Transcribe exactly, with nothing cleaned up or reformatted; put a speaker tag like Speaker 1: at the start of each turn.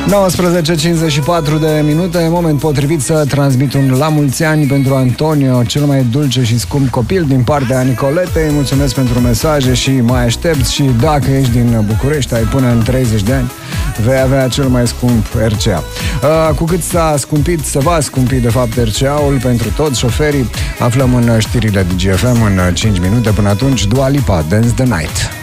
Speaker 1: nouăsprezece cincizeci și patru de minute, moment potrivit să transmit un la mulți ani pentru Antonio, cel mai dulce și scump copil, din partea Nicoletei. Mulțumesc pentru mesaje și mai aștept. Și dacă ești din București, ai până în treizeci de ani, vei avea cel mai scump R C A. Uh, cu cât s-a scumpit, se va scumpi de fapt R C A-ul pentru toți șoferii, aflăm în știrile de G F M în cinci minute. Până atunci, Dua Lipa, Dance the Night.